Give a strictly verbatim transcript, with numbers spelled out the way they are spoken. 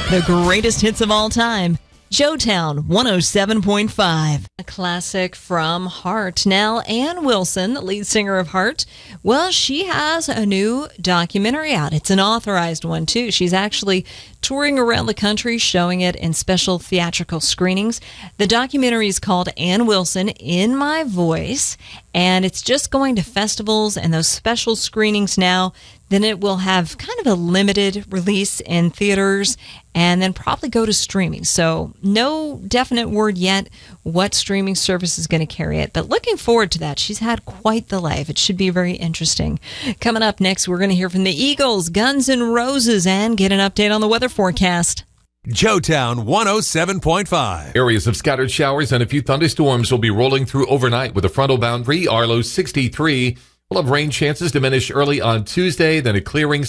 The greatest hits of all time. Joetown one oh seven point five. A classic from Heart. Now, Ann Wilson, the lead singer of Heart, well, she has a new documentary out. It's an authorized one, too. She's actually touring around the country, showing it in special theatrical screenings. The documentary is called Ann Wilson, In My Voice, and it's just going to festivals and those special screenings now. Then it will have kind of a limited release in theaters and then probably go to streaming. So no definite word yet what streaming service is going to carry it. But looking forward to that. She's had quite the life. It should be very interesting. Coming up next, we're going to hear from the Eagles, Guns N' Roses, and get an update on the weather forecast. Joetown one oh seven point five. Areas of scattered showers and a few thunderstorms will be rolling through overnight with a frontal boundary. Our low sixty-three. We'll have rain chances diminish early on Tuesday, then a clearing